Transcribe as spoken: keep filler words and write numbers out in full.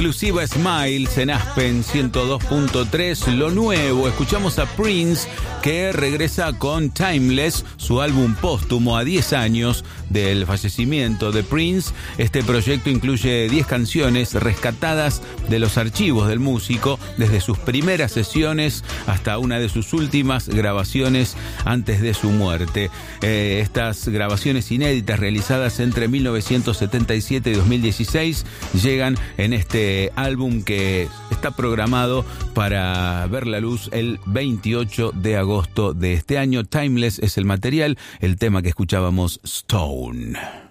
Exclusiva Smiles en Aspen ciento dos punto tres. Lo nuevo, escuchamos a Prince, que regresa con Timeless, su álbum póstumo a diez años del fallecimiento de Prince. Este proyecto incluye diez canciones rescatadas de los archivos del músico, desde sus primeras sesiones hasta una de sus últimas grabaciones antes de su muerte. Eh, estas grabaciones inéditas realizadas entre mil novecientos setenta y siete y dos mil dieciséis llegan en este álbum que está programado para ver la luz el veintiocho de agosto de este año. Timeless es el material, el tema que escuchábamos, Stone.